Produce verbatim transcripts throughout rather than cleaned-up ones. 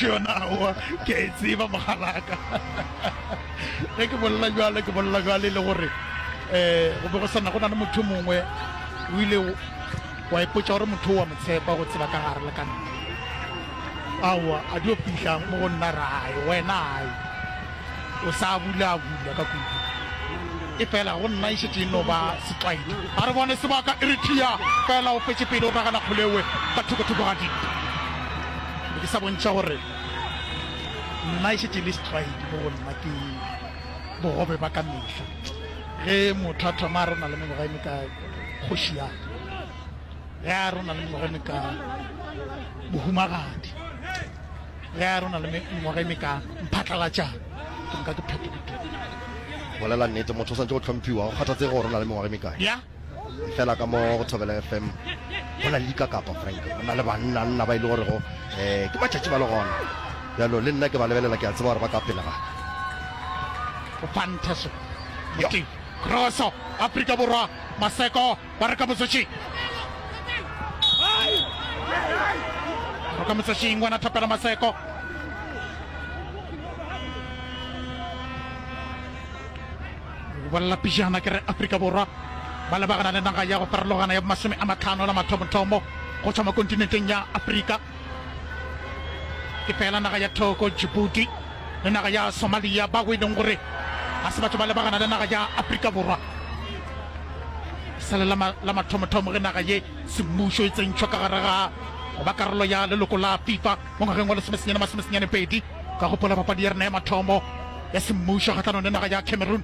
yona wa ke tsiba magalaka ge ke bolla jwale ke bolla jwale le gore eh go be go sana go na le motho mongwe o ile wa ipotsa gore motho wa motshepa go tseba ka gare le kana awa a dio pihla mo go nna rai wena ai o sa bula bula ka kudu e fela go nna isetse no ba setwaidi a re bone sebaka Eritrea fela o fetse pele o ragana kgolewe ka thoko-thoko ga di ke sa bontša gore nna isetse le setwaidi mo go nna ke bogobe ba ka mehla ge motho a thoma a rona le megogeme ka kgošiana ge a rona le megogeme ka bohumagadi ge a rona le megogeme ka mphatlalatšana ke nka ke phetokutu bolela nnete motho o santse go tlhomphiwa go kgathatse go rona le megware mekae ya fela ka mo go Thobela F M go na le dikakapa frank go na le bannanna ba ile gore go um ke matšatši ba le gona jalo le nna ke ba lebelela ke a tseba gore ba ka pela ga o fantaso moti crosso Afrika Borwa Maseko ba reka motsoši reka motsoši ngwana thapela Maseko wala pijana kere Afrika Borwa ba le bagana le naga ya go farologana ya masome a matlhano la mathomothomo go tswa mo kontinenteng ya Afrika ke fela naga ya Togo Djibouti le naga ya Somalia ba go ileng gore a se batho ba le bagana le naga ya Afrika Borwa sala la mathomothomo ge naga ye semmušo e tsentšhwa ka gare ga ba karolo ya leloko la FIFA mo ngwageng wa lesomesenyane masomesenyane pedi ka gopola papadi ya rena ya mathomo ya semmušo kgatlhanong le naga ya Cameroon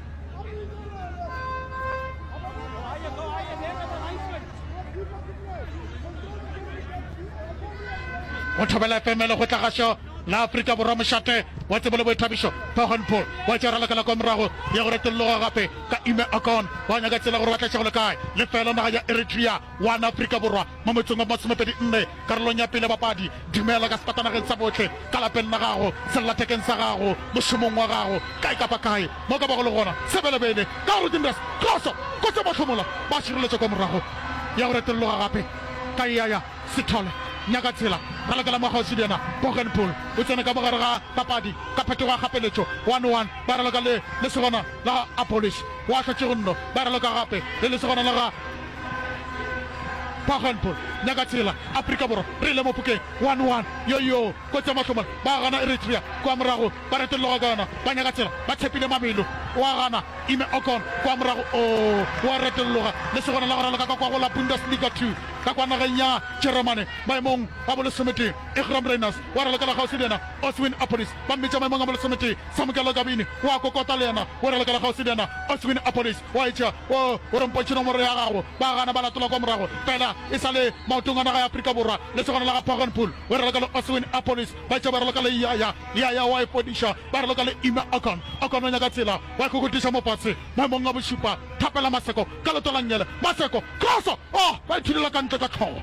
o Thobela F M le go tlagašo la Afrika Borwa mošate wa tsebole boithabišo Paul wa tšera lekala kwa morago ya go retologa gape ka ime akon wa nyaka tsela gore ba tlatšego le kae lefelo naga ya Eritrea wana Afrika Borwa mo motsong wa masomepedi nne karolong ya pele bapadi dumela ka sepatanageng sa botlhe ka lapeng la gago sellathekeng sa gago mošomong wa gago kae kapa kae mo ka bago le gona sebelebele ka gore dindas kroso kotse batlhomola ba šireletšo kwa morago ya go retologa gape ka yaya sethole nyaka tsela ra lekala mogausi dena Bogenpool o tsena ka mogare ga papadi ka phetoga gapeletšo one one ba re leka le lesogana la Apolis wa tlhotse go nno ba re leka gape le lesogana la ga Bogenpool nyaka tsela Afrika Borwa re ile mo pokeng one one yoyo kotse matlhomana ba gana Eritrea kwa morago ba retologa kana ba nyaka tsela ba tshepile mabelo wa gana ime okon kwa morago o wa retologa lesogana la gore le ka kwa go la Bundesliga two ka kwa nageng ya Germany maemong a bolesomete Ikram Reyners wa re lekala gausi dena Oswin Apolis ba mmetša maemong a bolesomete Samukelo Kabini wa kokota le yena wa re lekala gausi dena Oswin Apolis wa etša o re mpotše nomoro ya gago ba gana ba latola kwa morago fela e sa le maotong a naga ya Afrika Borwa lesogana la ga Bogenpool wa re lekala Oswin Apolis ba etša ba re lekala yaya yaya wa epodiša ba re lekala ime akon akon wa nyaka tsela wa kokotiša mo fatshe maemong a bošupa thapela Maseko ka leto la nnyele Maseko kroso oh ba ithudela ka ntle ka tlhogo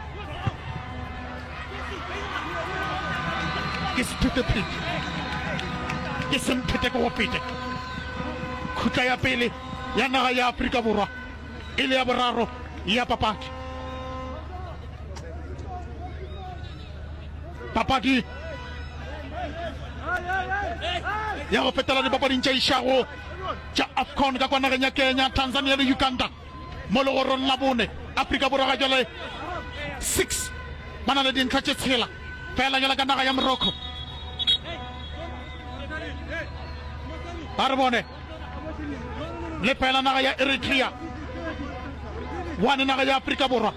ke sephetephete ke semphete ke go pete khutla ya pele ya naga ya Afrika Borwa e le ya boraro ya papadi papadi ya go fetela dipapading tša išago tša AFCON ka kwa nageng ya Kenya Tanzania le Uganda mo legorong la bone Afrika Borwa ga jale six ba na le dintlha tše tshela fela jala ka naga ya Morocco ba re bone le fela naga ya Eritrea one naga ya Afrika Borwa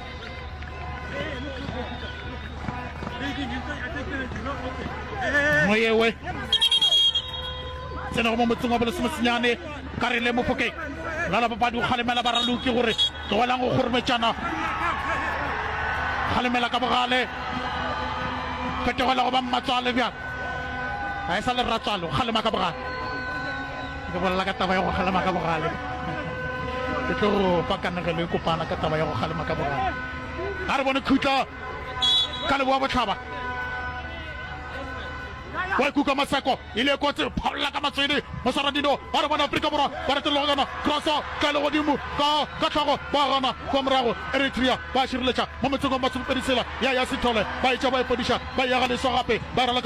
moyewe tsena go mo motsong wa bolesomesenyane ka re le mo phokeng la la papadi go kgalemela ba raloki gore tlogelang go kgorometšana kgalemela ka bogale fetogela go ba mmatswale bjang ga e sa le ratswalo kgalema ka bogale ke bolela ka taba ya go kgalema ka bogale ke tlo go pakanegelo e kopana ka taba ya go kgalema ka bogale ga re bone khutla ka leboa botlhaba wa ikuka Maseko ile kotse phalla ka matswedi mo Saradino ba re bona Afrika Borwa ba re tlogana crosso ka le godimo ka ka tlhogo ba gana kwa morago Eritrea ba šireletša mo motsong wa matsopedisela ya ya sethole ba etša ba epodiša ba ya ga leso gape ba re